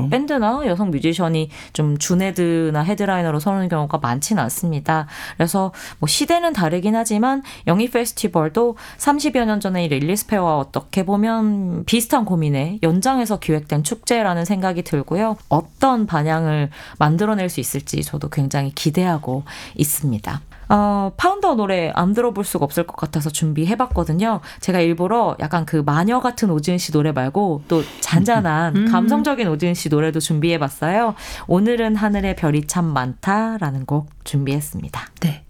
밴드나 여성 뮤지션이 좀 준헤드나 헤드라이너로 서는 경우가 많지는 않습니다. 그래서 뭐 시대는 다르긴 하지만 영희 페스티벌도 30여 년 전에 이 릴리스페어와 어떻게 보면 비슷한 고민에 연장해서 기획된 축제라는 생각이 들고요. 어떤 반향을 만들어낼 수 있을지 저도 굉장히 기대하고 있습니다. 파운더 노래 안 들어볼 수가 없을 것 같아서 준비해봤거든요. 제가 일부러 약간 그 마녀 같은 오지은 씨 노래 말고 또 잔잔한 감성적인 오지은 씨 노래도 준비해봤어요. 오늘은 하늘에 별이 참 많다라는 곡 준비했습니다. 네.